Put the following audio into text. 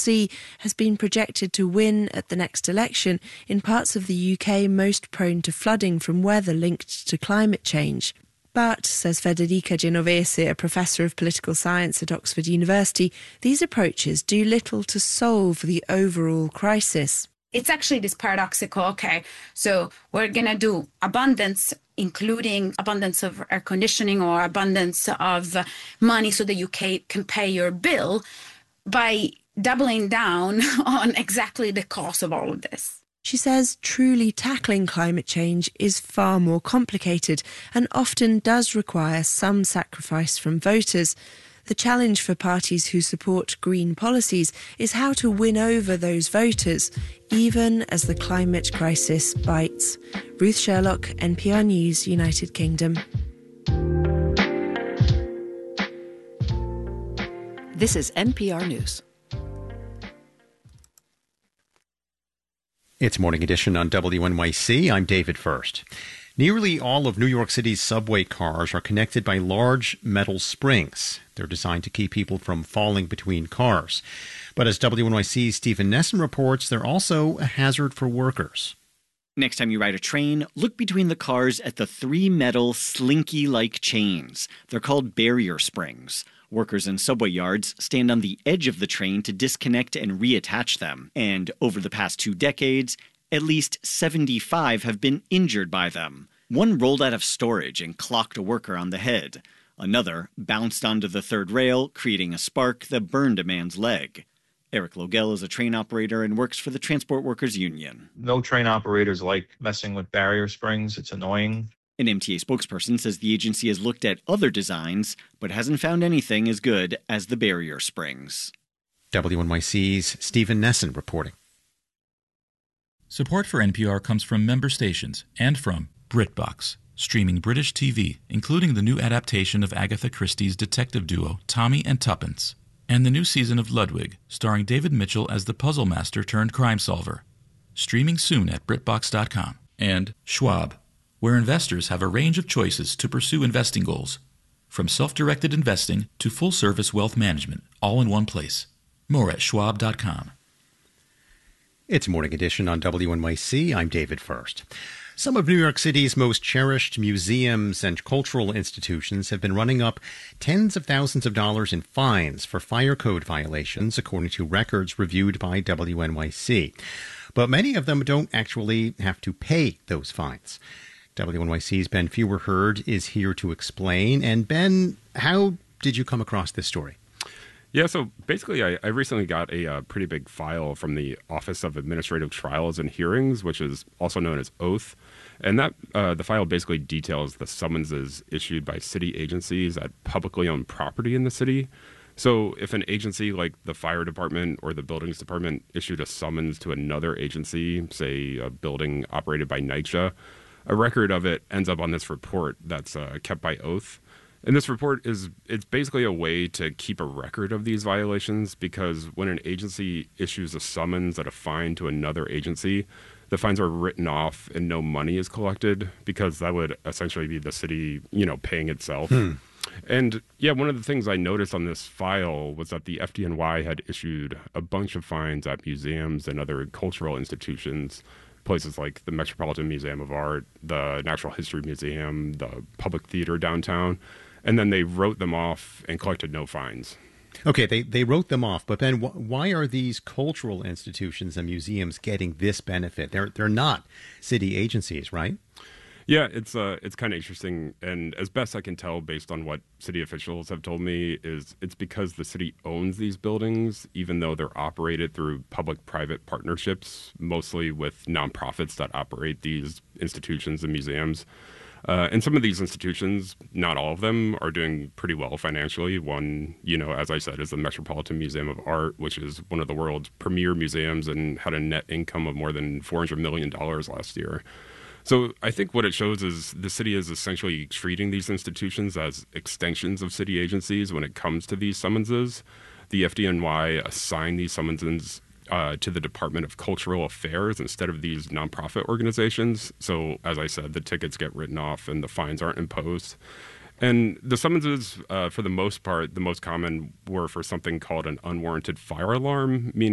C has been projected to win at the next election in parts of the UK most prone to flooding from weather linked to climate change. But, says Federica Genovese, a professor of political science at Oxford University, these approaches do little to solve the overall crisis. It's actually this paradoxical, okay, so we're going to do abundance, including abundance of air conditioning or abundance of money so that you can pay your bill, by doubling down on exactly the cost of all of this. She says truly tackling climate change is far more complicated and often does require some sacrifice from voters. The challenge for parties who support green policies is how to win over those voters, even as the climate crisis bites. Ruth Sherlock, NPR News, United Kingdom. This is NPR News. It's Morning Edition on WNYC. I'm David First. Nearly all of New York City's subway cars are connected by large metal springs. They're designed to keep people from falling between cars. But as WNYC's Stephen Nesson reports, they're also a hazard for workers. Next time you ride a train, look between the cars at the three metal slinky-like chains. They're called barrier springs. Workers in subway yards stand on the edge of the train to disconnect and reattach them. And over the past 2 decades, at least 75 have been injured by them. One rolled out of storage and clocked a worker on the head. Another bounced onto the third rail, creating a spark that burned a man's leg. Eric Logel is a train operator and works for the Transport Workers Union. No train operators like messing with barrier springs. It's annoying. An MTA spokesperson says the agency has looked at other designs, but hasn't found anything as good as the barrier springs. WNYC's Stephen Nesson reporting. Support for NPR comes from member stations and from BritBox, streaming British TV, including the new adaptation of Agatha Christie's detective duo Tommy and Tuppence, and the new season of Ludwig, starring David Mitchell as the puzzle master turned crime solver. Streaming soon at BritBox.com. And Schwab, where investors have a range of choices to pursue investing goals, from self-directed investing to full-service wealth management, all in one place. More at Schwab.com. It's Morning Edition on WNYC. I'm David First. Some of New York City's most cherished museums and cultural institutions have been running up tens of thousands of dollars in fines for fire code violations, according to records reviewed by WNYC. But many of them don't actually have to pay those fines. WNYC's Ben Feuerherd is here to explain. And Ben, how did you come across this story? Yeah, so basically I recently got a pretty big file from the Office of Administrative Trials and Hearings, which is also known as OATH. And that the file basically details the summonses issued by city agencies at publicly owned property in the city. So if an agency like the fire department or the buildings department issued a summons to another agency, say a building operated by NYCHA, a record of it ends up on this report that's kept by OATH. And this report it's basically a way to keep a record of these violations, because when an agency issues a summons at a fine to another agency, the fines are written off and no money is collected, because that would essentially be the city, paying itself. And yeah, one of the things I noticed on this file was that the FDNY had issued a bunch of fines at museums and other cultural institutions, places like the Metropolitan Museum of Art, the Natural History Museum, the Public Theater downtown. And then they wrote them off and collected no fines. Okay, they wrote them off, but then why are these cultural institutions and museums getting this benefit? They're not city agencies, right? Yeah, it's kind of interesting, and as best I can tell, based on what city officials have told me, is it's because the city owns these buildings, even though they're operated through public-private partnerships, mostly with nonprofits that operate these institutions and museums. And some of these institutions, not all of them, are doing pretty well financially. One, as I said, is the Metropolitan Museum of Art, which is one of the world's premier museums and had a net income of more than $400 million last year. So I think what it shows is the city is essentially treating these institutions as extensions of city agencies when it comes to these summonses. The FDNY assigned these summonses to the Department of Cultural Affairs instead of these nonprofit organizations. So, as I said, the tickets get written off and the fines aren't imposed. And the summonses, for the most part, the most common were for something called an unwarranted fire alarm, meaning